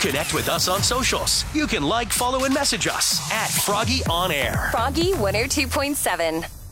Connect with us on socials. You can like, follow, and message us at Froggy On Air. Froggy 102.7.